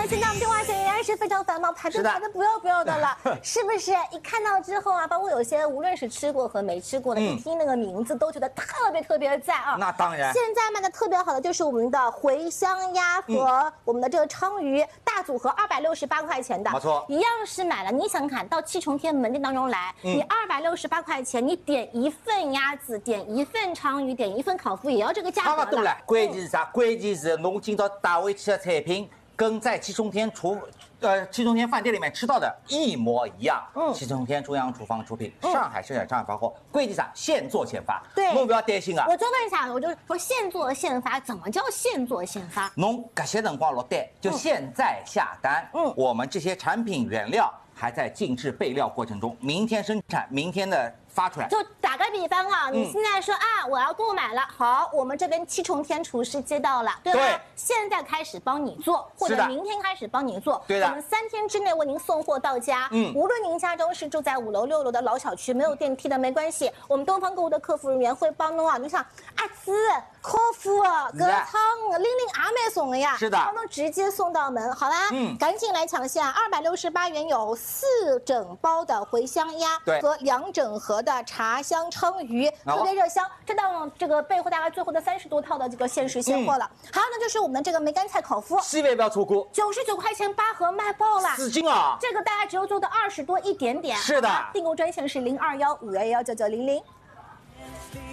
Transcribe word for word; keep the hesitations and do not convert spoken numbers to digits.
呢，现在我们电话线仍然是非常繁忙，排队排的不要不要的了，是不是？一看到之后啊，包括有些无论是吃过和没吃过的，一听那个名字都觉得特别特别赞啊。 那当然， 现在卖的特别好的就是我们的茴香鸭和我们的这个鲳鱼大组合，二百六十八块钱的， 没错， 一样是买了。你想看到七重天门店当中来，你二百六十八块钱，你点一份鸭子，点一份鲳鱼，点一份烤麸，也要这个价格差不多了。关键是啥？关键是侬今朝带回去的产品。 跟在七重天厨，呃，七重天饭店里面吃到的一模一样。嗯，七重天中央厨房出品，嗯、上海生产，上海发货，柜地上现做现发。 对， 侬不要担心啊。 我就问一下，我就说现做现发，怎么叫现做现发？ 侬这些辰光落单，就现在下单。嗯，我们这些产品原料还在静置备料过程中，明天生产，明天的。 发出来， 就打个比方啊，你现在说、嗯、啊，我要购买了，好，我们这边七重天厨师接到了，对吧？对现在开始帮你做，或者明天开始帮你做， 对的。 我们三天之内为您送货到家。嗯，无论您家中是住在五楼、六楼的老小区，没有电梯的没关系，我们东方购物的客服人员会帮侬啊，你想阿姊、客服、隔汤、拎拎阿妹送的呀， 是的， 帮侬直接送到门，好啦，嗯，赶紧来抢下，二百六十八元有四整包的茴香鸭， 对， 和两整盒。 的茶香鲳鱼特别热香，这到这个备货大概最后的三十多套的这个限时现货了。嗯、还有呢，就是我们的这个梅干菜烤麸， 千万不要错过， 九十九块钱八盒卖爆了， 四斤啊！ 这个大概只有做的二十多一点点。 是的， 订购专线是零二幺五幺幺九九零零。